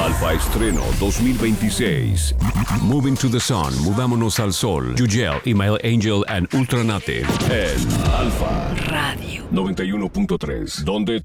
Alfa Estreno 2026. Moving to the Sun, Mudámonos al Sol. Yugel, Email Angel and Ultranative. En Alfa Radio 91.3, donde